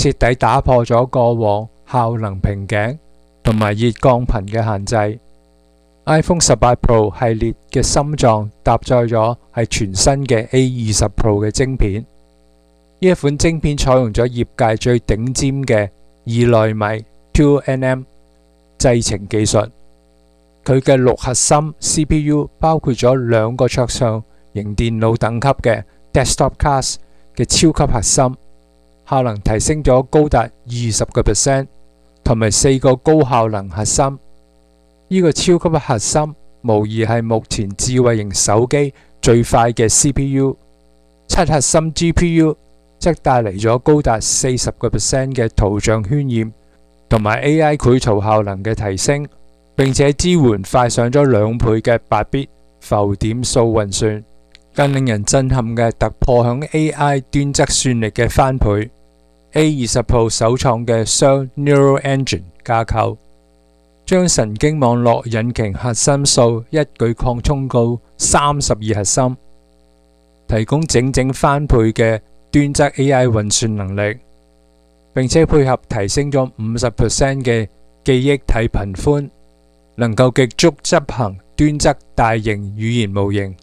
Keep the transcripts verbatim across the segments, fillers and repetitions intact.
徹底打破咗過往效能瓶頸同埋熱降頻嘅限制。iPhone 十八 Pro 系列嘅心臟搭載咗係全新嘅 A 二十 Pro 嘅晶片，呢一款晶片採用咗業界最頂尖嘅二納米 two nm 製程技術，佢嘅六核心 C P U 包括咗兩個桌上型電腦等級嘅 desktop class 嘅超級核心，效能提升咗高達二十個 percent， 同埋四個高效能核心。呢個超級核心無疑係目前智慧型手機最快嘅 C P U， 七核心 G P U 則帶嚟咗高達四十個 percent 嘅圖像渲染同埋 A I 繪圖效能嘅提升，並且支援快上咗兩倍嘅八 bit 浮點數運算。更令人震撼嘅突破響 A I 端側算力嘅翻倍。A 二十 Pro 首創嘅雙 Neural Engine 架構，將神經網絡引擎核心數一舉擴充到三十二核心，提供整整翻倍嘅端側 A I 運算能力，並且配合提升咗五十 percent 嘅記憶體頻寬，能夠極速執行端側大型語言模型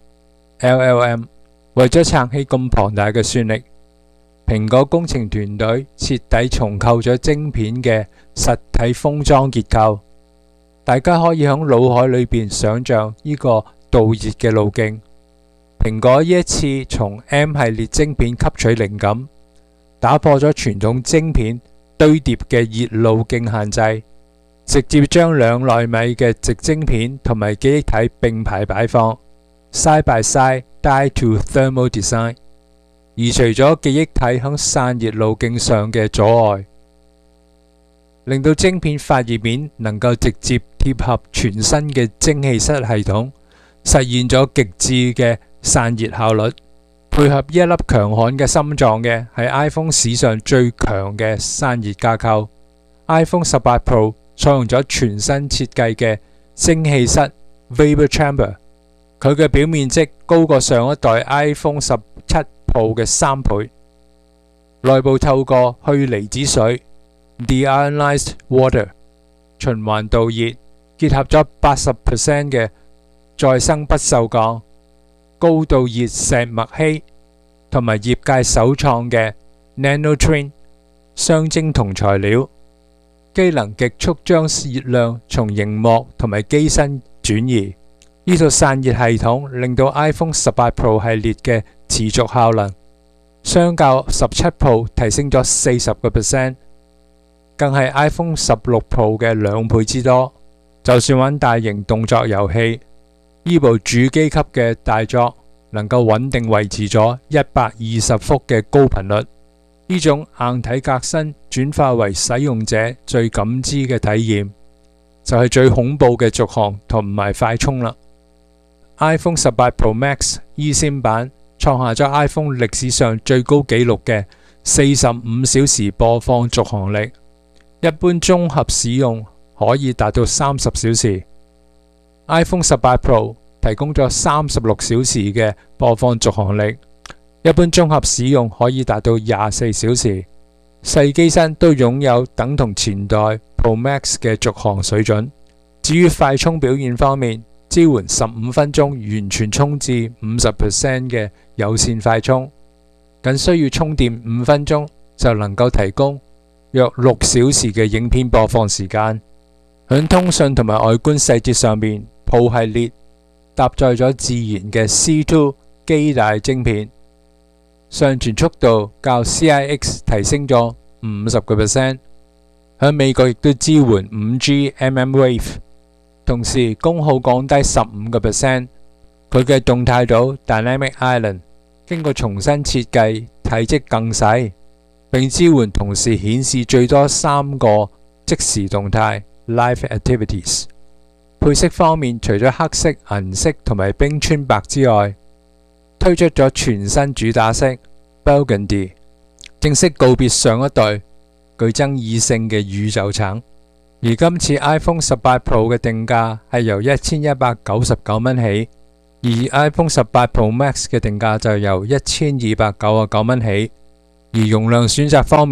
L L M。 為咗撐起咁龐大嘅算力，蘋果工程團隊徹底重構咗晶片嘅實體封裝結構。大家可以喺腦海裏邊想象呢個導熱嘅路徑。蘋果呢一次從 M 系列晶片吸取靈感，打破咗傳統晶片堆疊嘅熱路徑限制，直接將兩納米嘅直晶片同埋記憶體並排擺放 side by side die to thermal design， 移除咗記憶體喺散熱路徑上嘅阻礙，令到晶片發熱面能夠直接貼合全新嘅蒸汽室系統，實現咗極致嘅散熱效率。配合一粒強悍嘅心臟嘅係 iPhone 史上最強嘅散熱架構。iPhone 十八 Pro 採用咗全新設計嘅蒸汽室 Vapor Chamber， 佢嘅表面積高過上一代 iPhone 十七 Pro 嘅三倍。內部透過去離子水 Deionized Water 循環導熱，結合咗 百分之八十 嘅再生不鏽鋼、高度熱石墨烯同埋業界首創嘅 NanoTrin 雙晶銅材料，機能極速將熱量從螢幕同埋機身轉移。呢套散熱系統令到 iPhone 十八 Pro 系列嘅持續效能相較十七 Pro 提升咗四十個 percent， 更係 iPhone 十六 Pro 嘅兩倍之多。就算玩大型動作遊戲，呢部主機級嘅大作能夠穩定維持咗一百二十伏嘅高頻率，呢種硬體革新轉化為使用者最感知嘅體驗，就係最恐怖嘅續航同埋快充啦。iPhone 十八 Pro Max E 閃版創下咗 iPhone 歷史上最高紀錄嘅四十五小時播放續航力，一般綜合使用可以達到三十小時。iPhone 十八 Pro 提供咗三十六小時嘅播放續航力，一般綜合使用可以達到廿四小時。細機身都擁有等同前代 Pro Max 嘅續航水準。至於快充表現方面，支援十五分鐘完全充至五十 percent 嘅有線快充，僅需要充電五分鐘就能夠提供約六小時嘅影片播放時間。響通訊同埋外觀細節上面， Pro 系列搭載咗自研嘅 C 二 基帶晶片，上傳速度較 C I X 提升咗五十個 percent， 響美國亦都支援五 G M M Wave， 同時功耗降低十五個 percent。 佢嘅動態島 Dynamic Island 經過重新設計，體積更細，並支援同時顯示最多三個即時動態 Live Activities。 配色方面，除咗黑色、銀色同埋冰川白之外，推出咗全新主打色 Burgundy， 正式告別上一代具爭議性嘅宇宙橙。而今次 iPhone 十八 Pro 嘅定價係由一千一百九十九蚊起，而 iPhone 十八 Pro Max 嘅定價就由一千二百九十九蚊起。而容量選擇方面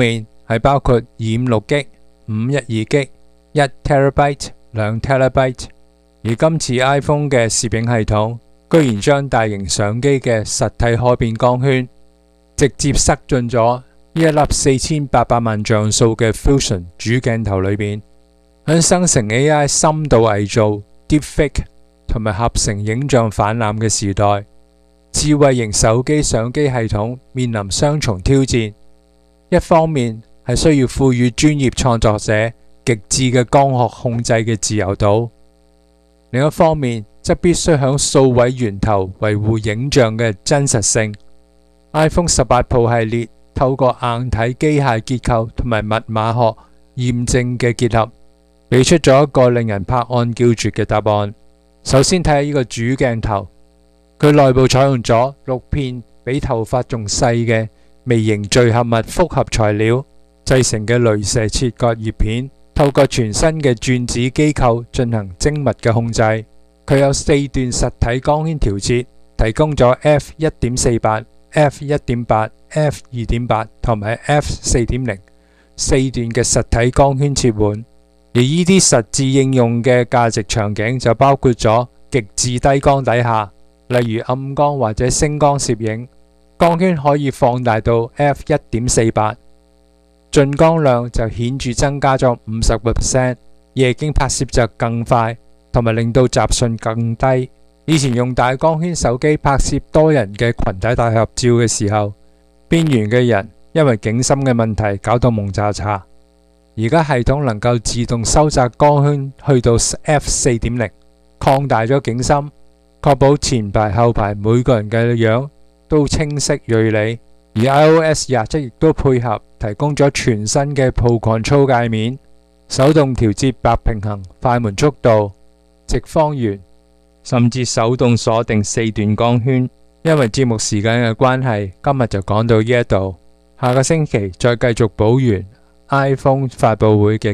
係包括二五六 G、五一二 G、一 TB、兩 TB。而今次 iPhone 嘅攝影系統居然將大型相機嘅實體可變光圈直接塞進咗呢一粒四千八百萬像素嘅 Fusion 主鏡頭裏面。喺生成 A I 深度偽造 Deepfake 同埋合成影像氾濫嘅時代，智慧型手機相機系統面臨雙重挑戰。一方面係需要賦予專業創作者極致嘅光學控制嘅自由度，另一方面則必須響數位源頭維護影像嘅真實性。iPhone 十八 Pro 系列透過硬體機械結構同埋密碼學驗證嘅結合，俾出咗一個令人拍案叫絕嘅答案。首先睇下呢個主鏡頭，佢內部採用咗六片比頭髮仲細嘅微型聚合物複合材料製成嘅鐳射切割葉片，透過全新嘅轉子機構進行精密嘅控制。佢有四段實體光圈調節，提供咗 F 一點四八、F 一點八、F 二點八 同埋 F 四點零四段嘅實體光圈切換。而呢啲實際應用嘅價值場景就包括咗極致低光底下，例如暗光或者星光攝影，光圈可以放大到 F 一點四八，進光量就顯著增加咗五十個 percent， 夜景拍攝就更快，同埋令到雜訊更低。以前用大光圈手機拍攝多人嘅群體大合照嘅時候，邊緣嘅人因為景深嘅問題搞到蒙查查。而家系統能夠自動收窄光圈去到 F 四點零， 擴大咗景深，確保前排後排每個人嘅樣都清晰銳利。而 iOS 廿七亦都配合提供咗全新嘅 Pro Control 界面，手動調節白平衡、快門速度、直方圓，甚至手動鎖定四段光圈。因為節目時間嘅關係，今日就講到呢一度，下個星期再繼續補完iPhone 發佈會嘅